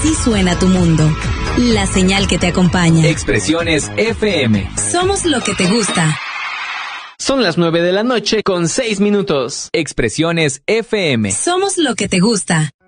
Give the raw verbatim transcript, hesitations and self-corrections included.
Así suena tu mundo. La señal que te acompaña. Expresiones F M. Somos lo que te gusta. Son las nueve de la noche con seis minutos. Expresiones F M. Somos lo que te gusta.